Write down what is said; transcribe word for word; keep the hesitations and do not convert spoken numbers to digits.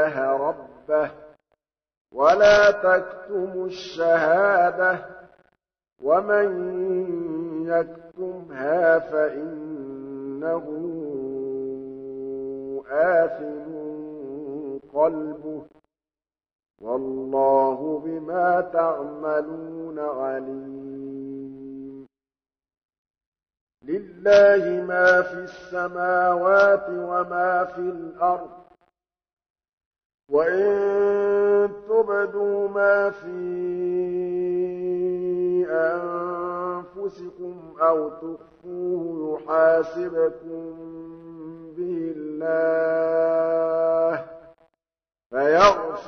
الله ربه ولا تكتموا الشهادة ومن يكتمها فإنه آثم قلبه والله بما تعملون عليم لله ما في السماوات وما في الأرض وإن تبدوا ما في أنفسكم أو تخفوه يحاسبكم به الله فيغفر